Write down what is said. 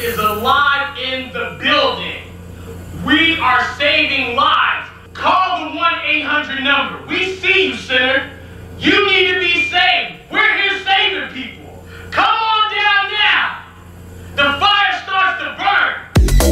is alive in the building. We are saving lives. Call the 1-800 number. We see you, sinner. You need